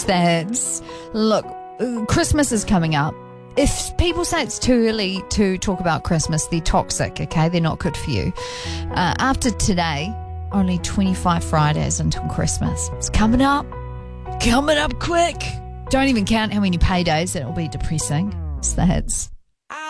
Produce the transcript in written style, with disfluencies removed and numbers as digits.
that. Look, Christmas is coming up. If people say it's too early to talk about Christmas, they're toxic, okay? They're not good for you. After today, only 25 Fridays until Christmas. It's coming up quick. Don't even count how many paydays. That'll be depressing. It's the hits.